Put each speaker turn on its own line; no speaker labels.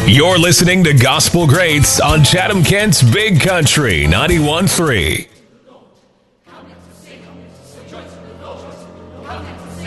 You're listening to Gospel Greats on Chatham-Kent's Big Country 91.3.